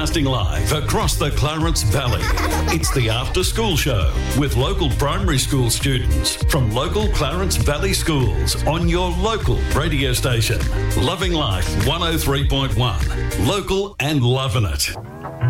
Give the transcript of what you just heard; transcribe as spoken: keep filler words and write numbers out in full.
Broadcasting live across the Clarence Valley. It's the After School Show with local primary school students from local Clarence Valley schools on your local radio station. Loving Life one oh three point one. Local and loving it.